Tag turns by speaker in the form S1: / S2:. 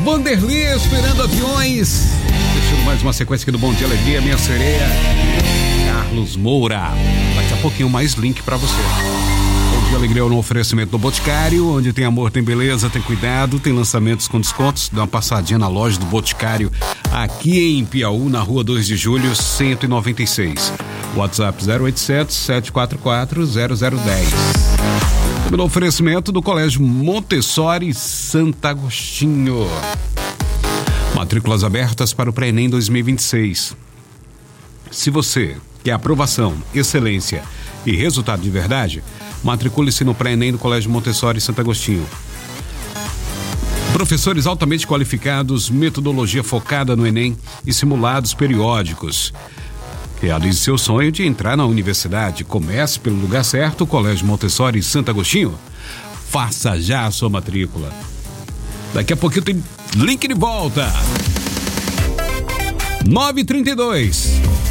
S1: Vanderlei esperando aviões. Deixando mais uma sequência aqui do Bom Dia Alegria, minha sereia. Carlos Moura. Daqui a pouquinho mais link pra você. Bom Dia Alegria é no oferecimento do Boticário, onde tem amor, tem beleza, tem cuidado, tem lançamentos com descontos. Dá uma passadinha na loja do Boticário, aqui em Piauí, na rua 2 de julho, 196. WhatsApp 0800 744 0010. Pelo oferecimento do Colégio Montessori Santo Agostinho. Matrículas abertas para o Pré-ENEM 2026. Se você quer aprovação, excelência e resultado de verdade, matricule-se no Pré-ENEM do Colégio Montessori Santo Agostinho. Professores altamente qualificados, metodologia focada no ENEM e simulados periódicos. Realize seu sonho de entrar na universidade. Comece pelo lugar certo, Colégio Montessori Santo Agostinho. Faça já a sua matrícula. Daqui a pouquinho tem link de volta. 9h32.